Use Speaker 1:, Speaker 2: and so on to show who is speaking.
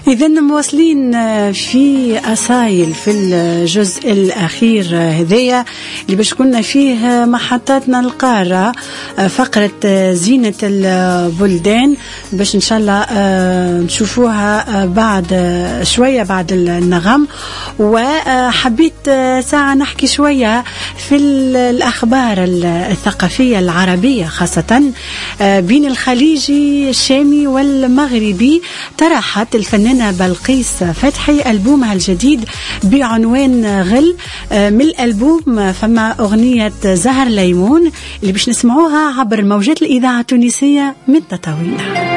Speaker 1: إذا مواصلين في أسايل في الجزء الأخير هذايا اللي باش كنا فيه محطاتنا القارة، فقرة زينة البلدان، باش إن شاء الله نشوفوها بعد شوية بعد النغم. وحبيت ساعة نحكي شوية في الأخبار الثقافية العربية، خاصة بين الخليجي الشامي والمغربي. طرحت الفنانة بلقيس فتحي ألبومها الجديد بعنوان غل. من الألبوم فما أغنية زهر ليمون اللي باش نسمعوها عبر موجات الإذاعة التونسية مدة طويلة.